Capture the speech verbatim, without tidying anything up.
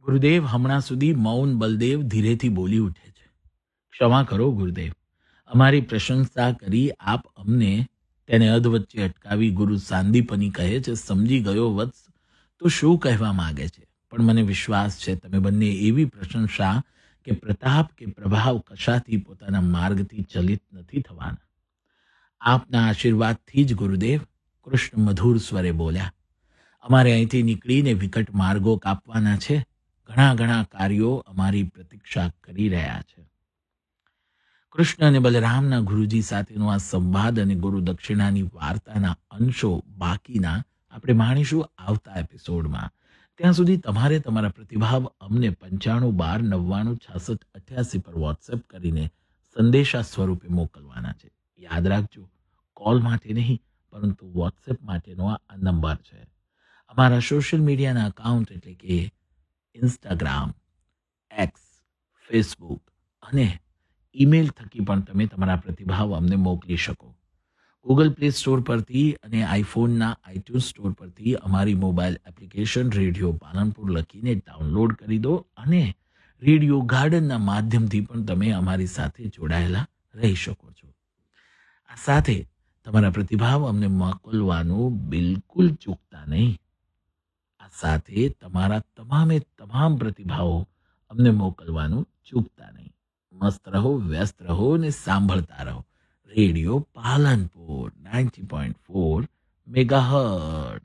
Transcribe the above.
ગુરુદેવ, હમણાં સુધી મૌન બલદેવ ધીરેથી બોલી ઉઠે છે. ક્ષમા કરો ગુરુદેવ. અમારી પ્રશંસા કરી આપ અમને તેને અધવચ્ચે અટકાવી ગુરુ સાંદીપની કહે છે, સમજી ગયો વત્સ, તો શું કહેવા માંગે છે. પણ મને વિશ્વાસ છે તમે બંને એવી પ્રશંસા કે પ્રતાપ કે પ્રભાવ કશાથી પોતાના માર્ગથી ચલિત નથી થવાના. આપના આશીર્વાદથી જ ગુરુદેવ, કૃષ્ણ મધુર સ્વરે બોલ્યા. અમારે અહીંથી નીકળીને વિકટ માર્ગો કાપવાના છે. ઘણા ઘણા કાર્યો અમારી પ્રતીક્ષા કરી રહ્યા છે. કૃષ્ણ અને બલરામના ગુરુજી સાથેનો આ સંવાદ અને ગુરુ દક્ષિણાની વાર્તાના અંશો બાકીના આપણે માણીશું આવતા એપિસોડમાં. ત્યાં સુધી તમારે તમારા પ્રતિભાવ અમને પંચાણું બાર નવ્વાણું છાસઠ અઠ્યાસી પર વોટ્સએપ કરીને સંદેશા સ્વરૂપે મોકલવાના છે. યાદ રાખજો, કોલ માટે નહીં પરંતુ વોટ્સએપ માટેનો આ નંબર છે. અમારા સોશિયલ મીડિયાના અકાઉન્ટ એટલે કે ઇન્સ્ટાગ્રામ, એક્સ, ફેસબુક અને ઈમેલ થકી પણ તમે તમારા પ્રતિભાવ અમને મોકલી શકો. ગૂગલ પ્લે સ્ટોર પરથી અને આઈફોનના આઈટ્યુન સ્ટોર પરથી અમારી મોબાઈલ એપ્લિકેશન રેડિયો પાલનપુર લખીને ડાઉનલોડ કરી દો અને રેડિયો ગાર્ડનના માધ્યમથી પણ તમે અમારી સાથે જોડાયેલા રહી શકો છો. આ સાથે તમારા પ્રતિભાવ અમને મોકલવાનું બિલકુલ ચૂકતા નહીં. આ સાથે તમારા તમામે તમામ પ્રતિભાવો અમને મોકલવાનું ચૂકતા નહીં. મસ્ત રહો, વ્યસ્ત રહો અને સાંભળતા રહો radio Palanpur ninety point four megahertz.